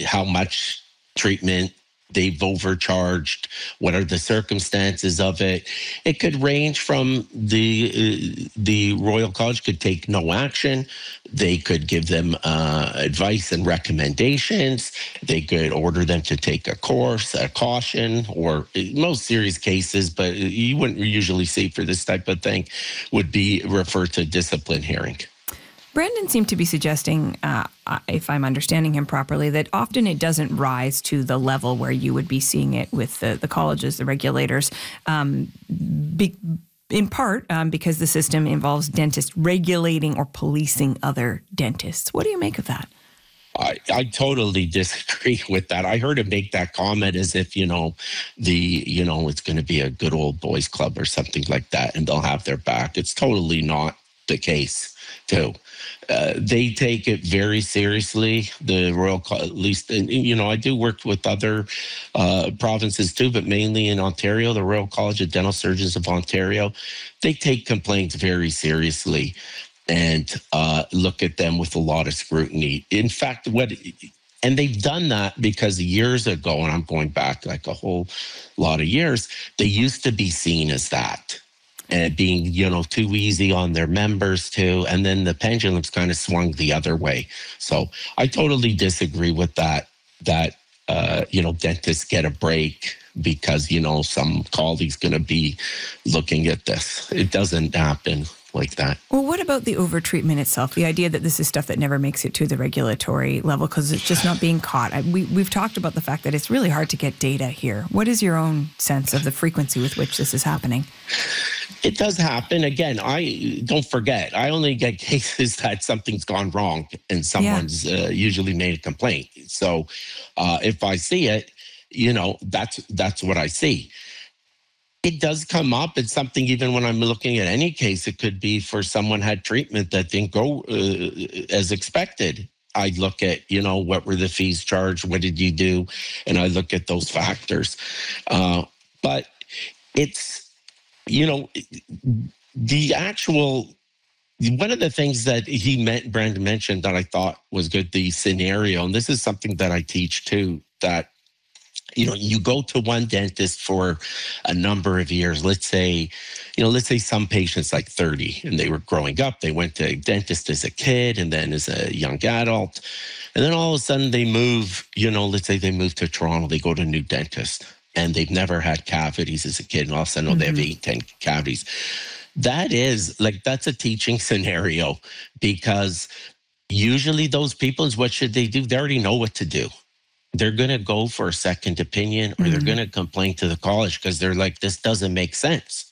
how much treatment they've overcharged, what are the circumstances of it. It could range from the Royal College could take no action. They could give them advice and recommendations. They could order them to take a course, a caution, or most serious cases, but you wouldn't usually see for this type of thing, would be referred to discipline hearing. Brandon seemed to be suggesting, if I'm understanding him properly, that often it doesn't rise to the level where you would be seeing it with the colleges, the regulators, in part because the system involves dentists regulating or policing other dentists. What do you make of that? I totally disagree with that. I heard him make that comment as if, it's going to be a good old boys club or something like that, and they'll have their back. It's totally not the case, too. They take it very seriously, the Royal College, at least, and, I do work with other provinces too, but mainly in Ontario, the Royal College of Dental Surgeons of Ontario. They take complaints very seriously and look at them with a lot of scrutiny. In fact, and they've done that because years ago, and I'm going back like a whole lot of years, they used to be seen as that. And being, too easy on their members too. And then the pendulum's kind of swung the other way. So I totally disagree with that, dentists get a break because, some colleague's going to be looking at this. It doesn't happen like that. Well, what about the overtreatment itself? The idea that this is stuff that never makes it to the regulatory level because it's just not being caught. We've talked about the fact that it's really hard to get data here. What is your own sense of the frequency with which this is happening? It does happen. Again, don't forget, I only get cases that something's gone wrong and someone's usually made a complaint. So if I see it, that's what I see. It does come up. It's something, even when I'm looking at any case, it could be for someone had treatment that didn't go as expected. I look at, what were the fees charged? What did you do? And I look at those factors. But it's, the actual, one of the things that Brandon mentioned that I thought was good, the scenario, and this is something that I teach too, that you go to one dentist for a number of years. Let's say some patients like 30 and they were growing up. They went to a dentist as a kid and then as a young adult. And then all of a sudden they move, let's say they move to Toronto. They go to a new dentist and they've never had cavities as a kid. And all of a sudden, they have 8, 10 cavities. That's a teaching scenario because usually those people, what should they do? They already know what to do. They're going to go for a second opinion or they're going to complain to the college because they're like, this doesn't make sense.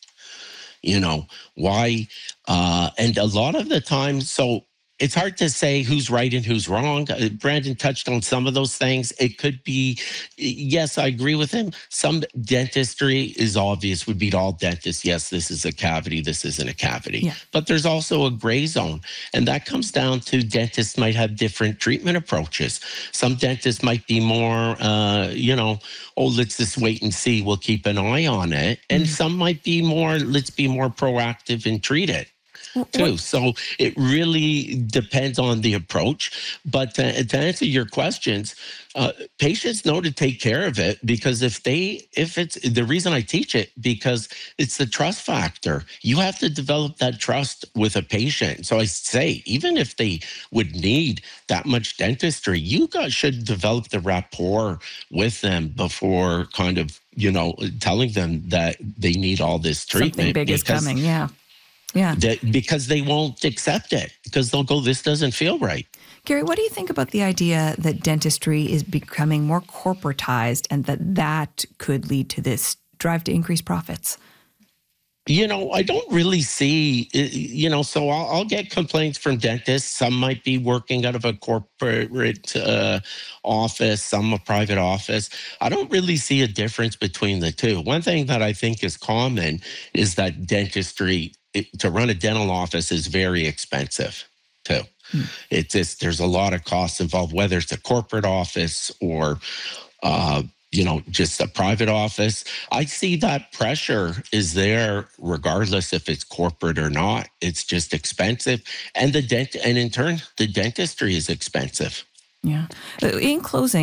Why? And a lot of the time, so it's hard to say who's right and who's wrong. Brandon touched on some of those things. It could be, yes, I agree with him. Some dentistry is obvious, would be to all dentists. Yes, this is a cavity. This isn't a cavity. Yeah. But there's also a gray zone. And that comes down to dentists might have different treatment approaches. Some dentists might be more, let's just wait and see. We'll keep an eye on it. And some might be more, let's be more proactive and treat it. Too. So it really depends on the approach. But to answer your questions, patients know to take care of it because if it's the reason I teach it, because it's the trust factor. You have to develop that trust with a patient. So I say, even if they would need that much dentistry, you guys should develop the rapport with them before kind of, telling them that they need all this treatment. Something big is coming, yeah. Yeah. Because they won't accept it, because they'll go, this doesn't feel right. Gary, what do you think about the idea that dentistry is becoming more corporatized and that could lead to this drive to increase profits? I don't really see, so I'll get complaints from dentists. Some might be working out of a corporate office, some a private office. I don't really see a difference between the two. One thing that I think is common is that dentistry, to run a dental office is very expensive too. It's just, there's a lot of costs involved, whether it's a corporate office or, just a private office. I see that pressure is there regardless if it's corporate or not. It's just expensive. And in turn, the dentistry is expensive. Yeah. In closing,